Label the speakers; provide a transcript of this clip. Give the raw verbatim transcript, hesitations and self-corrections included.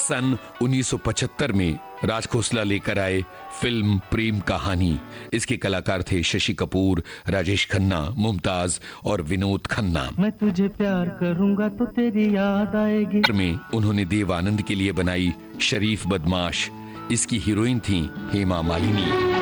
Speaker 1: सन उन्नीस सौ पचहत्तर में राज खोसला लेकर आए फिल्म प्रेम कहानी। इसके कलाकार थे शशि कपूर, राजेश खन्ना, मुमताज और विनोद खन्ना।
Speaker 2: मैं तुझे प्यार करूंगा तो तेरी याद आएगी
Speaker 1: में उन्होंने देव आनंद के लिए बनाई शरीफ बदमाश। इसकी हीरोइन थी हेमा मालिनी।